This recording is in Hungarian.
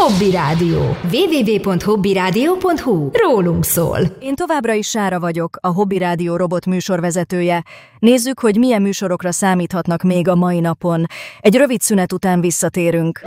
Hobby Rádió. www.hobbyradio.hu. Rólunk szól. Én továbbra is Sára vagyok, a Hobby Rádió robot műsorvezetője. Nézzük, hogy milyen műsorokra számíthatnak még a mai napon. Egy rövid szünet után visszatérünk.